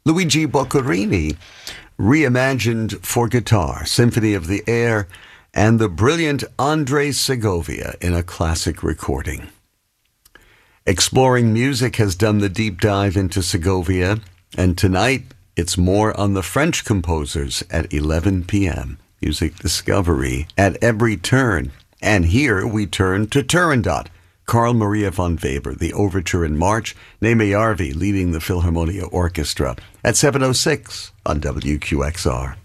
Luigi Boccherini, reimagined for guitar, Symphony of the Air, and the brilliant Andres Segovia in a classic recording. Exploring Music has done the deep dive into Segovia, and tonight it's more on the French composers at 11 p.m. Music discovery at every turn. And here we turn to Turandot, Carl Maria von Weber, the Overture in March, Neeme Järvi leading the Philharmonia Orchestra at 7:06 on WQXR.